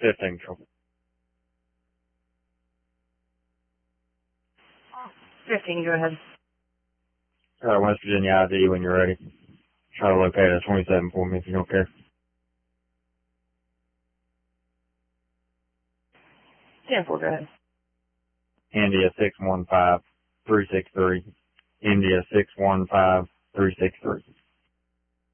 15 control. 15, go ahead. West Virginia ID when you're ready. Try to locate a 27 for me if you don't care. 10-4, go ahead. India 615363. India 615363.